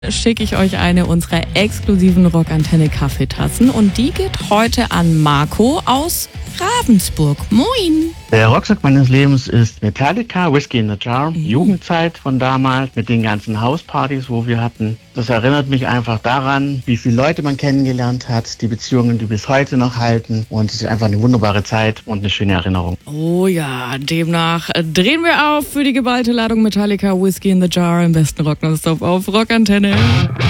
schicke ich euch eine unserer exklusiven Rockantenne Kaffeetassen und die geht heute an Marco aus Ravensburg. Moin! Der Rucksack meines Lebens ist Metallica, Whiskey in the Jar, Jugendzeit von damals mit den ganzen Hauspartys, wo wir hatten. Das erinnert mich einfach daran, wie viele Leute man kennengelernt hat, die Beziehungen, die bis heute noch halten, und es ist einfach eine wunderbare Zeit und eine schöne Erinnerung. Oh ja, demnach drehen wir auf für die geballte Ladung Metallica, Whiskey in the Jar im besten Rock nonstop auf Rockantenne.